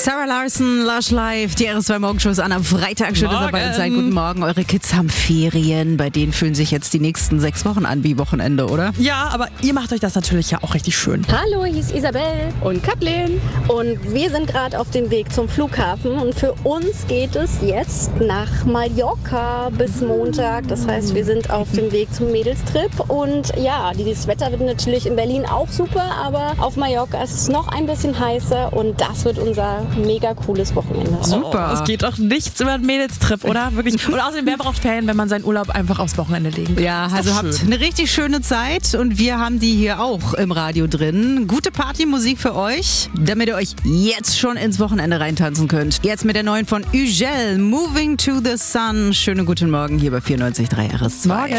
Sarah Larson, Lush Life, die RS2 Morgenshow ist an am Freitag. Schön, dass ihr dabei seid. Guten Morgen. Eure Kids haben Ferien. Bei denen fühlen sich jetzt die nächsten 6 Wochen an wie Wochenende, oder? Ja, aber ihr macht euch das natürlich ja auch richtig schön. Hallo, hier ist Isabel und Kathleen und wir sind gerade auf dem Weg zum Flughafen und für uns geht es jetzt nach Mallorca bis Montag. Das heißt, wir sind auf dem Weg zum Mädelstrip und ja, dieses Wetter wird natürlich in Berlin auch super, aber auf Mallorca ist es noch ein bisschen heißer und das wird unser mega cooles Wochenende. Super. Es geht doch nichts über einen Mädelstrip, oder? Wirklich. Und außerdem, wer braucht Ferien, wenn man seinen Urlaub einfach aufs Wochenende legen kann? Ja, also habt eine richtig schöne Zeit und wir haben die hier auch im Radio drin. Gute Partymusik für euch, damit ihr euch jetzt schon ins Wochenende reintanzen könnt. Jetzt mit der neuen von Ugel, Moving to the Sun. Schönen guten Morgen hier bei 94.3 RS2. Morgen.